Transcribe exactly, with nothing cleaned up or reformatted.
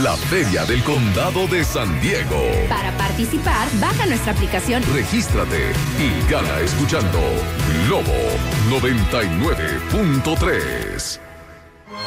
la Feria del Condado de San Diego. Para participar, baja nuestra aplicación, regístrate y gana escuchando Globo noventa y nueve punto tres.